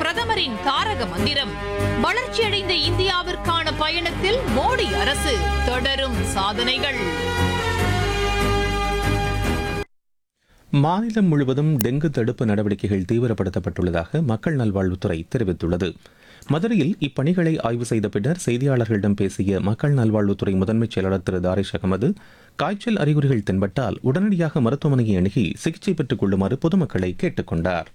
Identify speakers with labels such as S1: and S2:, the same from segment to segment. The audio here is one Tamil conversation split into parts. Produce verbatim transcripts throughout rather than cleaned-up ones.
S1: பிரதமரின் தாரக மந்திரம். வளர்ச்சியடைந்த இந்தியாவிற்கான பயணத்தில் மோடி அரசு தொடரும் சாதனைகள்.
S2: மாநிலம் முழுவதும் டெங்கு தடுப்பு நடவடிக்கைகள் தீவிரப்படுத்தப்பட்டுள்ளதாக மக்கள் நல்வாழ்வுத்துறை தெரிவித்துள்ளது. மதுரையில் இப்பணிகளை ஆய்வு செய்த பின்னர் செய்தியாளர்களிடம் பேசிய மக்கள் நல்வாழ்வுத்துறை முதன்மைச் செயலாளர் திரு தாரிஷ் அகமது, காய்ச்சல் அறிகுறிகள் தென்பட்டால் உடனடியாக மருத்துவமனையை அணுகி சிகிச்சை பெற்றுக் கொள்ளுமாறு பொதுமக்களை கேட்டுக் கொண்டார்.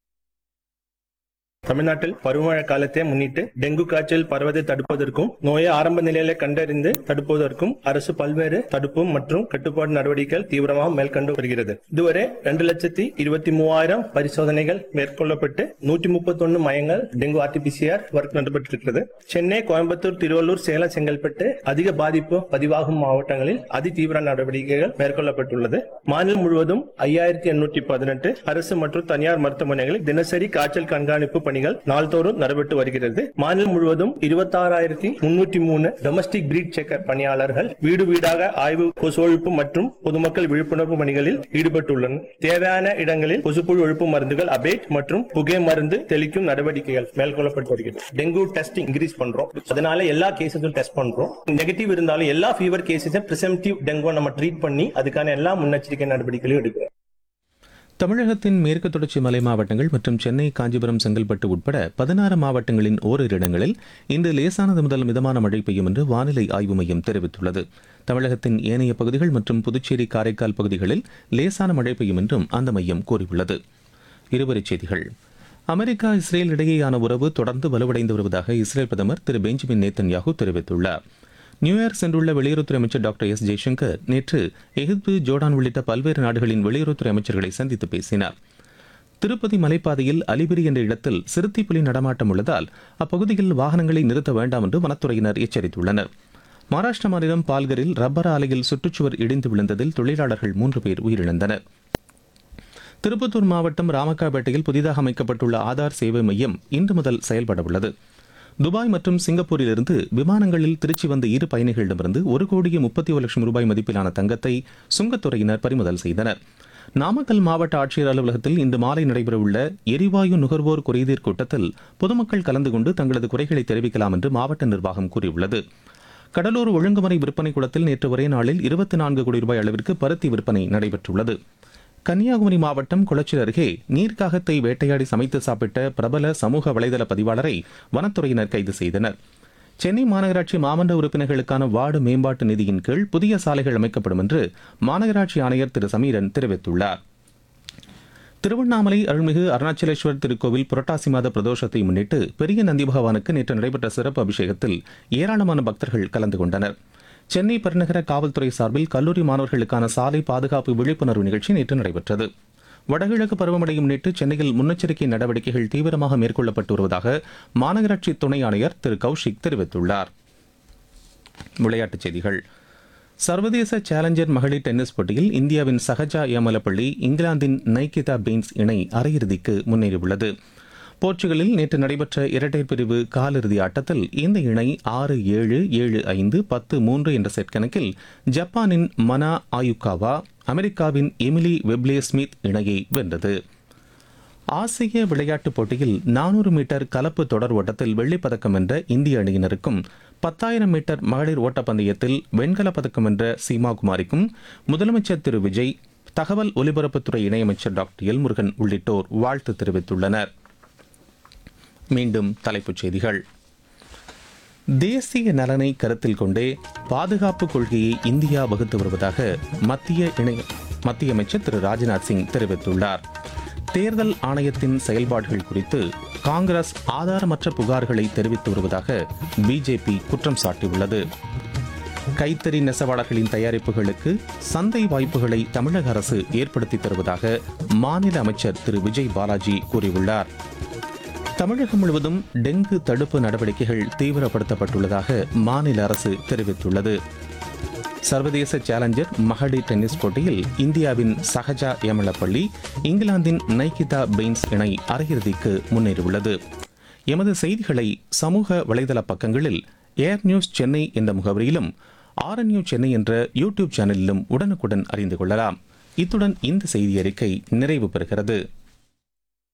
S3: தமிழ்நாட்டில் பருவமழை காலத்தை முன்னிட்டு டெங்கு காய்ச்சல் பரவதை தடுப்பதற்கும் நோயை ஆரம்ப நிலையில கண்டறிந்து தடுப்பதற்கும் அரசு பல்வேறு தடுப்பு மற்றும் கட்டுப்பாடு நடவடிக்கைகள் தீவிரமாக மேற்கொண்டு வருகிறது. இதுவரை இரண்டு லட்சத்தி இருபத்தி மூவாயிரம் பரிசோதனைகள் மேற்கொள்ளப்பட்டு நூற்றி முப்பத்தி ஒன்னு மையங்கள் டெங்கு ஆர்டிபிசிஆர் ஒர்க் நடைபெற்றிருக்கிறது. சென்னை, கோயம்புத்தூர், திருவள்ளூர், சேலம், செங்கல்பட்டு அதிக பாதிப்பு பதிவாகும் மாவட்டங்களில் அதி தீவிர நடவடிக்கைகள் மேற்கொள்ளப்பட்டுள்ளது. மாநிலம் முழுவதும் ஐயாயிரத்தி எண்ணூற்றி பதினெட்டு அரசு மற்றும் தனியார் மருத்துவமனைகளில் தினசரி காய்ச்சல் கண்காணிப்பு பணிகள் நாள்தோறும் நடைபெற்று வருகிறது. மாநிலம் முழுவதும் இருபத்தி ஆறாயிரத்தி முன்னூற்றி மூணு டொமஸ்டிக் பிரீட் செக்கர் பணியாளர்கள் வீடு வீடாக ஆய்வு, கொசு ஒழிப்பு மற்றும் பொதுமக்கள் விழிப்புணர்வு பணிகளில் ஈடுபட்டுள்ளனர். தேவையான இடங்களில் கொசுப்புழு ஒழிப்பு மருந்துகள், அபேட் மற்றும் புகை மருந்து தெளிக்கும் நடவடிக்கைகள் மேற்கொள்ளப்பட்டு வருகிறது. டெங்கு டெஸ்டிங் இன்க்ரீஸ் பண்றோம். அதனால எல்லா கேசஸும் டெஸ்ட் பண்றோம். நெகட்டிவ் இருந்தாலும் எல்லா ஃபீவர் கேசஸும் பிரிசெம்டிவ் டெங்கு நம்ம ட்ரீட் பண்ணி அதுக்கான எல்லா முன்னெச்சரிக்கை நடவடிக்கைகளும் எடுக்கிறோம்.
S2: தமிழகத்தின் மேற்கு தொடர்ச்சி மலை மாவட்டங்கள் மற்றும் சென்னை, காஞ்சிபுரம், செங்கல்பட்டு உட்பட பதினாறு மாவட்டங்களின் ஓரிரு இடங்களில் இன்று லேசானது முதல் மிதமான மழை பெய்யும் என்று வானிலை ஆய்வு மையம் தெரிவித்துள்ளது. தமிழகத்தின் ஏனைய பகுதிகள் மற்றும் புதுச்சேரி, காரைக்கால் பகுதிகளில் லேசான மழை பெய்யும் என்றும் அந்த மையம் கூறியுள்ளது. இருவரிச் செய்திகள். அமெரிக்கா, இஸ்ரேல் இடையேயான உறவு தொடர்ந்து வலுவடைந்து வருவதாக இஸ்ரேல் பிரதமர் திரு பெஞ்சமின் நேத்தன்யாகு தெரிவித்துள்ளார். நியூயார்க் சென்றுள்ள வெளியுறவுத்துறை அமைச்சர் டாக்டர் எஸ் ஜெய்சங்கர் நேற்று எகிப்து, ஜோர்டான் உள்ளிட்ட பல்வேறு நாடுகளின் வெளியுறவுத்துறை அமைச்சர்களை சந்தித்து பேசினார். திருப்பதி மலைப்பாதையில் அலிபிரி என்ற இடத்தில் சிறுத்தை புலி நடமாட்டம் உள்ளதால் அப்பகுதியில் வாகனங்களை நிறுத்த வேண்டாம் என்று வனத்துறையினர் எச்சரித்துள்ளனர். மகாராஷ்டிரா மாநிலம் பால்கரில் ரப்பர் ஆலையில் சுற்றுச்சுவர் இடிந்து விழுந்ததில் தொழிலாளர்கள் மூன்று பேர் உயிரிழந்தனர். திருப்பத்தூர் மாவட்டம் ராமக்காபேட்டையில் புதிதாக அமைக்கப்பட்டுள்ள ஆதார் சேவை மையம் இன்று முதல் செயல்பட உள்ளது. துபாய் மற்றும் சிங்கப்பூரிலிருந்து விமானங்களில் திருச்சி வந்த இரு பயணிகளிடமிருந்து ஒரு கோடியே முப்பத்தி ஒரு லட்சம் ரூபாய் மதிப்பிலான தங்கத்தை சுங்கத்துறையினர் பறிமுதல் செய்தனர். நாமக்கல் மாவட்ட ஆட்சியர் அலுவலகத்தில் இன்று மாலை நடைபெறவுள்ள எரிவாயு நுகர்வோர் குறைதீர் கூட்டத்தில் பொதுமக்கள் கலந்து கொண்டு தங்களது குறைகளை தெரிவிக்கலாம் என்று மாவட்ட நிர்வாகம் கூறியுள்ளது. கடலூர் ஒழுங்குமுறை விற்பனை கூடத்தில் நேற்று ஒரே நாளில் இருபத்தி நான்கு கோடி ரூபாய் அளவிற்கு பருத்தி விற்பனை நடைபெற்றுள்ளது. கன்னியாகுமரி மாவட்டம் குளச்சல் அருகே நீர்க்காகத்தை வேட்டையாடி சமைத்து சாப்பிட்ட பிரபல சமூக வலைதள பதிவாளரை வனத்துறையினர் கைது செய்தனர். சென்னை மாநகராட்சி மாமன்ற உறுப்பினர்களுக்கான வார்டு மேம்பாட்டு நிதியின் கீழ் புதிய சாலைகள் அமைக்கப்படும் என்று மாநகராட்சி ஆணையர் திரு சமீரன் தெரிவித்துள்ளார். திருவண்ணாமலை அருள்மிகு அருணாச்சலேஸ்வர் திருக்கோவில் புரட்டாசி மாத பிரதோஷத்தை முன்னிட்டு பெரிய நந்தி பகவானுக்கு நேற்று நடைபெற்ற சிறப்பு அபிஷேகத்தில் ஏராளமான பக்தர்கள் கலந்து கொண்டனர். சென்னை பெருநகர காவல்துறை சார்பில் கல்லூரி மாணவர்களுக்கான சாலை பாதுகாப்பு விழிப்புணர்வு நிகழ்ச்சி நேற்று நடைபெற்றது. வடகிழக்கு பருவமழையை முன்னிட்டு சென்னையில் முன்னெச்சரிக்கை நடவடிக்கைகள் தீவிரமாக மேற்கொள்ளப்பட்டு வருவதாக மாநகராட்சி துணை ஆணையர் திரு கௌஷிக் தெரிவித்துள்ளார். விளையாட்டுச் செய்திகள். சர்வதேச சேலஞ்சர் மகளிர் டென்னிஸ் போட்டியில் இந்தியாவின் சஹஜா ஏமலப்பள்ளி இங்கிலாந்தின் நைகிதா பெயின்ஸ் இணை அரையிறுதிக்கு முன்னேறியுள்ளது. போர்ச்சுகலில் நேற்று நடைபெற்ற இரட்டையர் பிரிவு காலிறுதி ஆட்டத்தில் இந்த இணை ஆறு ஏழு, ஏழு ஐந்து, பத்து மூன்று என்ற செட் கணக்கில் ஜப்பானின் மனா ஆயுகாவா, அமெரிக்காவின் எமிலி வெப்லே ஸ்மித் இணையை வென்றது. ஆசிய விளையாட்டுப் போட்டியில் நானூறு மீட்டர் கலப்பு தொடர் ஓட்டத்தில் வெள்ளிப்பதக்கம் வென்ற இந்திய அணியினருக்கும் பத்தாயிரம் மீட்டர் மகளிர் ஓட்டப்பந்தயத்தில் வெண்கலப் பதக்கம் வென்ற சீமாகுமாரிக்கும் முதலமைச்சர் திரு விஜய், தகவல் ஒலிபரப்புத்துறை இணையமைச்சர் டாக்டர் எல்முருகன் உள்ளிட்டோர் வாழ்த்து தெரிவித்துள்ளனர். மீண்டும் தலைப்புச் செய்திகள். தேசிய நலனை கருத்தில் கொண்டே பாதுகாப்பு கொள்கையை இந்தியா வகுத்து வருவதாக மத்திய இணை மத்திய அமைச்சர் திரு ராஜ்நாத் சிங் தெரிவித்துள்ளார். தேர்தல் ஆணையத்தின் செயல்பாடுகள் குறித்து காங்கிரஸ் ஆதாரமற்ற புகார்களை தெரிவித்து வருவதாக பிஜேபி குற்றம் சாட்டியுள்ளது. கைத்தறி நெசவாளர்களின் தயாரிப்புகளுக்கு சந்தை வாய்ப்புகளை தமிழக அரசு ஏற்படுத்தி தருவதாக மாநில அமைச்சர் திரு விஜய் பாலாஜி கூறியுள்ளார். தமிழகம் முழுவதும் டெங்கு தடுப்பு நடவடிக்கைகள் தீவிரப்படுத்தப்பட்டுள்ளதாக மாநில அரசு தெரிவித்துள்ளது. சர்வதேச சேலஞ்சர் மகளிர் டென்னிஸ் போட்டியில் இந்தியாவின் சஹஜா ஏமலப்பள்ளி இங்கிலாந்தின் நைகிதா பெயின்ஸ் இணை அரையிறுதிக்கு முன்னேறியுள்ளது. எமது செய்திகளை சமூக வலைதள பக்கங்களில் ஏர் நியூஸ் சென்னை என்ற முகவரியிலும் ஆர்என்யூ சென்னை என்ற யூடியூப் சேனலிலும் உடனுக்குடன் அறிந்து கொள்ளலாம். இத்துடன் இந்த செய்தி அறிக்கை நிறைவு பெறுகிறது.